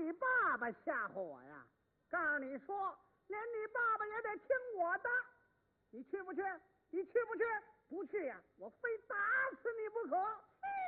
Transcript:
你爸爸吓唬我呀！告诉你说，连你爸爸也得听我的。你去不去？你去不去？不去呀，我非打死你不可！